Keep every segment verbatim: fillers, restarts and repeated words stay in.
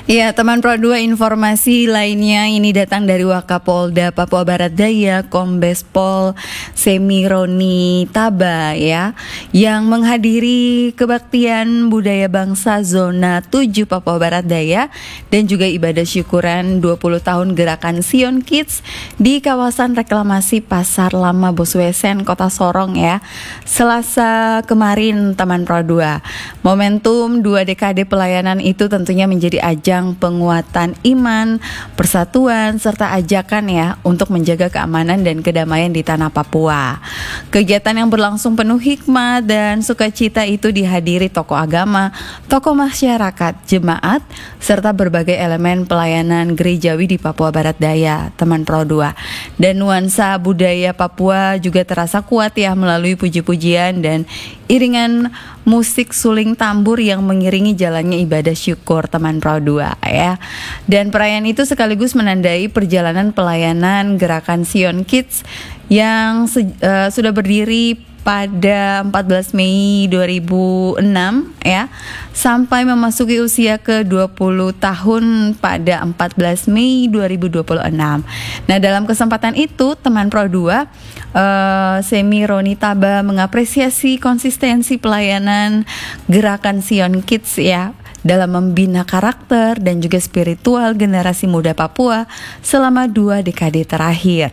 Ya, teman Pro dua, informasi lainnya ini datang dari Wakapolda Papua Barat Daya, Kombes Pol Semironi Taba ya, yang menghadiri kebaktian budaya bangsa zona tujuh Papua Barat Daya dan juga ibadah syukuran dua puluh tahun gerakan Sion Kids di kawasan reklamasi Pasar Lama Boswesen, Kota Sorong ya, Selasa kemarin teman Pro dua. Momentum dua dekade pelayanan itu tentunya menjadi ajang penguatan iman, persatuan, serta ajakan ya untuk menjaga keamanan dan kedamaian di tanah Papua. Kegiatan yang berlangsung penuh hikmah dan sukacita itu dihadiri tokoh agama, tokoh masyarakat, jemaat, serta berbagai elemen pelayanan gerejawi di Papua Barat Daya, teman Pro dua. Dan nuansa budaya Papua juga terasa kuat ya melalui puji-pujian dan iringan musik suling tambur yang mengiringi jalannya ibadah syukur, teman Pro dua ya. Dan perayaan itu sekaligus menandai perjalanan pelayanan gerakan Sion Kids yang se- uh, sudah berdiri pada empat belas Mei dua ribu enam ya, sampai memasuki usia ke dua puluh tahun pada empat belas Mei dua ribu dua puluh enam. Nah, dalam kesempatan itu teman Pro dua uh, Semironi Taba mengapresiasi konsistensi pelayanan gerakan Sion Kids ya dalam membina karakter dan juga spiritual generasi muda Papua selama dua dekade terakhir.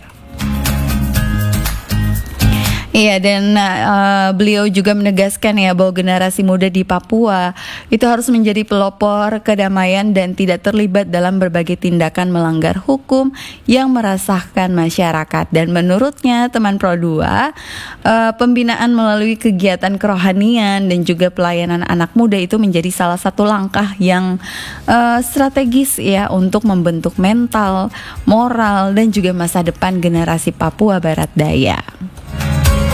Iya, dan uh, beliau juga menegaskan ya bahwa generasi muda di Papua itu harus menjadi pelopor kedamaian dan tidak terlibat dalam berbagai tindakan melanggar hukum yang meresahkan masyarakat. Dan menurutnya teman Pro dua, uh, pembinaan melalui kegiatan kerohanian dan juga pelayanan anak muda itu menjadi salah satu langkah yang uh, strategis ya untuk membentuk mental, moral, dan juga masa depan generasi Papua Barat Daya.